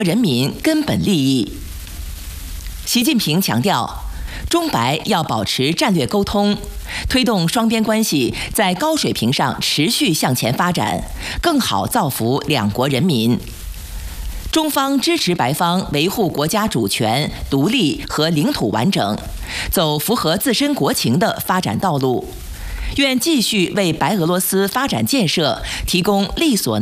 人民根本利益。习近平强调，中白要保持战略沟通，推动双边关系在高水平上持续向前发展，更好造福两国人民。中方支持白方维护国家主权、独立和领土完整，走符合自身国情的发展道路，愿继续为白俄罗斯发展建设提供力所